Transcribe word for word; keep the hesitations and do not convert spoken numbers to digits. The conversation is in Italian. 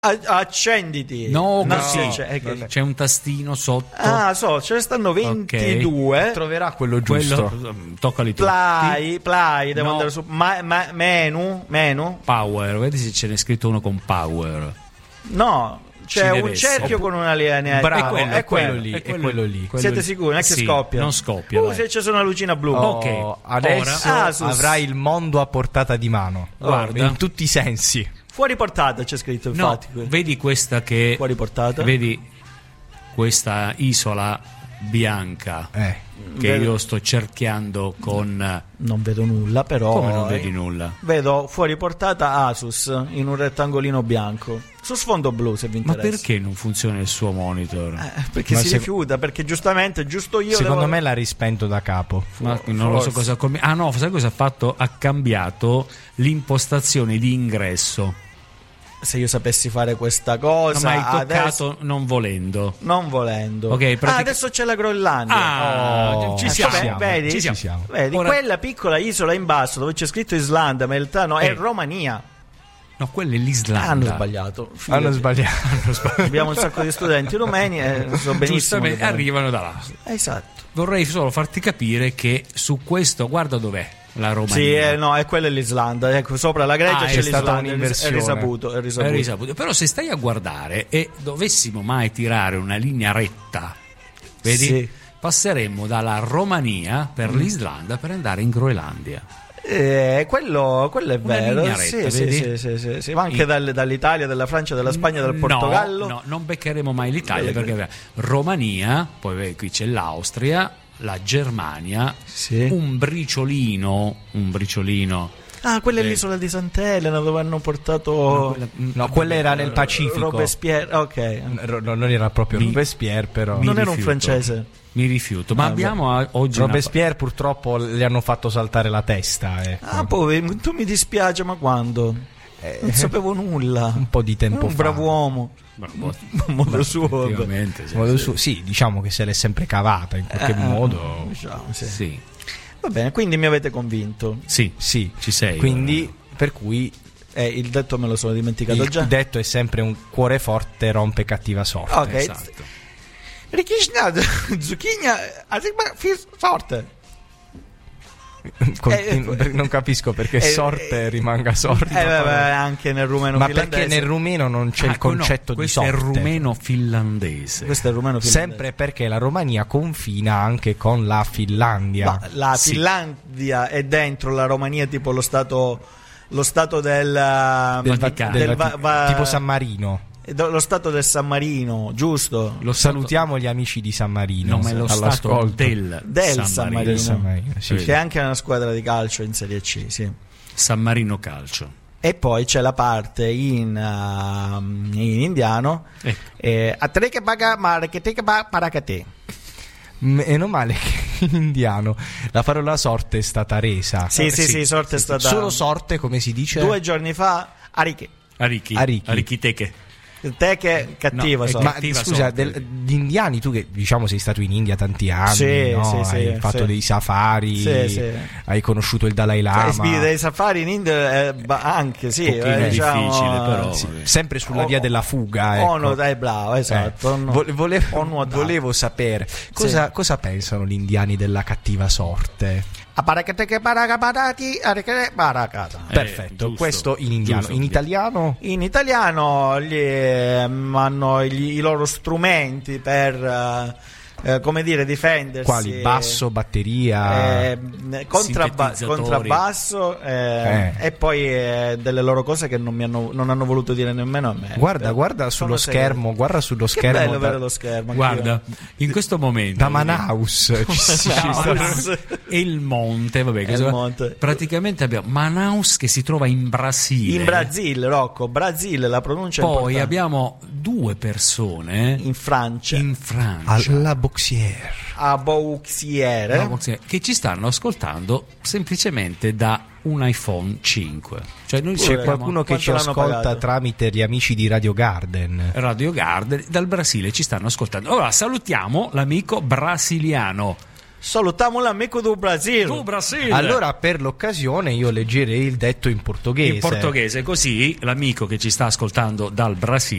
Accenditi. No, no, sì, c'è, c'è, c'è un tastino sotto. Ah, so, ce ne stanno ventidue. Okay. Troverà quello giusto. Quello, toccali tu. Play, play, devo no. andare su ma, ma, menu, menu. Power, vedi se ce n'è scritto uno con power. No, c'è un essere. cerchio con una linea. Bravo, è quello, è quello lì, è quello, è quello lì. quello Siete lì. sicuri? Non è che sì, scoppia? Non scoppia. Uh, vai. se c'è una lucina blu. Oh, Ok, adesso ora. Asus. avrai il mondo a portata di mano. Guarda. In tutti i sensi. Fuori portata c'è scritto, No, infatti. vedi questa che Fuori portata. Vedi questa isola bianca Eh. che Vedo- io sto cerchiando con. Non vedo nulla, però. Come non eh, vedi nulla? Vedo fuori portata Asus in un rettangolino bianco. Su sfondo blu, se vi Ma interessa. perché non funziona il suo monitor? Eh, perché Ma si se- rifiuta, perché giustamente giusto io Secondo devo- me l'ha rispento da capo. Ma non lo so forse. cosa combi- Ah no, sai cosa ha fatto? Ha cambiato l'impostazione di ingresso. se io sapessi fare questa No, cosa, ma hai toccato adesso, non volendo. non volendo. Ok, pratica- Ah, adesso c'è la Groenlandia. Ah, Oh, ci Eh, siamo. vabbè, vedi? Ci siamo. Ci siamo. Vedi, Ora- quella piccola isola in basso dove c'è scritto Islanda, ma in realtà no, è Eh. Romania. No, quella è l'Islanda. Hanno sbagliato. Fidati. Hanno sbagliato. Abbiamo un sacco di studenti rumeni e so benissimo. Giustamente che- arrivano da là. Esatto. Vorrei solo farti capire che su questo, guarda dov'è la Romania. Sì, eh, no, è quella è l'Islanda. Ecco, sopra la Grecia Ah, c'è è stata l'Islanda. È un'inversione. risaputo, è risaputo. È risaputo. Però se stai a guardare e dovessimo mai tirare una linea retta, vedi? Sì. Passeremmo dalla Romania per l'Islanda per andare in Groenlandia. Eh, quello, quello è Una vero. linea Sì, retta, sì, vedi? sì, sì, sì, sì. Ma anche In- dal- dall'Italia, dalla Francia, dalla Spagna, dal Portogallo. No, no, non beccheremo mai l'Italia Quello perché Romania, poi vedi, qui c'è l'Austria, la Germania, Sì. un briciolino, un briciolino. Ah, quella è Sì. l'isola di Sant'Elena dove hanno portato No, quella era nel Pacifico. Robespierre. Ok. Ro- no, non era proprio Mi- Robespierre, però. mi non era un rifiuto. francese. Mi rifiuto, ma Ah, abbiamo a- oggi una- Robespierre purtroppo gli hanno fatto saltare la testa. Ecco. Ah, poi tu mi dispiace, ma quando? Non sapevo nulla. Un po' di tempo un fa. bravo uomo. Bravo. Un modo suo. vabbè. Effettivamente, sì. Modo su- sì, diciamo che se l'è sempre cavata in qualche Eh, modo. diciamo, sì. Sì, Va bene, quindi mi avete convinto. sì, Sì, ci sei. quindi per cui Eh, il detto me lo sono dimenticato il già. detto è sempre un cuore forte rompe cattiva sorte. Ok. Esatto. Ricchina zucchina, arriva fi- forte. Continu- Eh, non capisco perché eh, sorte eh, rimanga sorte. Eh, vabbè, anche nel rumeno Ma finlandese. perché nel rumeno non c'è Ah, il concetto no, di questo sorte? è il rumeno finlandese. Questo è il rumeno finlandese. Sempre perché la Romania confina anche con la Finlandia. Ma la Sì. Finlandia è dentro la Romania, tipo lo stato, lo stato del, del Vaticano. del del Vati- va- va- tipo San Marino. lo stato del San Marino, giusto? Lo stato- Salutiamo gli amici di San Marino. No, ma è lo stato all'ascolto. del, Del San, San Marino. Marino. Del San Marino, sì. Che è anche una squadra di calcio in Serie C, sì. San Marino Calcio. E poi c'è la parte in, uh, in indiano. Ecco. Eh, Atreke baga mareketeke ba parakate. Meno male che in indiano la parola sorte è stata resa. Sì, Eh, sì, sì, sorte è stata Solo sorte, come si dice? due giorni fa. Arike. Arichi. Arichi. Arichiteche. Te che cattiva No, so. è Ma cattiva scusa, sorte. del- gli indiani, tu che diciamo sei stato in India tanti anni, Sì, no? sì, sì, hai fatto sì. dei safari, Sì, sì. hai conosciuto il Dalai Lama. Cioè, dei safari in India eh, ba- anche sì, Un pochino eh, diciamo, difficile, eh, però. sì. vabbè. Sempre sulla Oh, via della fuga, ecco. Oh, no, dai, bravo, esatto. Eh, No. vo- volevo, Ho nuotato. volevo sapere cosa, Sì. cosa pensano gli indiani della cattiva sorte. A parakateke parakaparati, arekete parakata. Eh, Perfetto, giusto, questo in indiano. giusto. In italiano? In italiano gli, ehm, hanno gli- i loro strumenti per eh, eh, come dire difendersi. Quali? Basso, batteria? Eh, contrabba- Sintetizzatori. contrabbasso eh, Eh. e poi eh, delle loro cose che non mi hanno, non hanno voluto dire nemmeno a me. Guarda, Però guarda sono sullo segreti. schermo, guarda sullo Che schermo bello da, vedere lo schermo. Guarda, in questo momento da Manaus. ci- ci Manaus. sta- e il monte, vabbè, E che il so- monte. praticamente abbiamo Manaus che si trova in Brasile. in Brasile, Rocco, Brasile, la pronuncia è Poi importante. abbiamo due persone in Francia in Francia Alla Boxier. a Bouxiere no, che ci stanno ascoltando semplicemente da un iPhone cinque. Cioè noi C'è siamo qualcuno che Quanto ci l'hanno ascolta pagato? tramite gli amici di Radio Garden. Radio Garden dal Brasile ci stanno ascoltando. Ora salutiamo l'amico brasiliano. salutiamo l'amico del Brasile. Tu Brasile. Allora, per l'occasione, io leggerei il detto in portoghese. In portoghese, così l'amico che ci sta ascoltando dal Brasile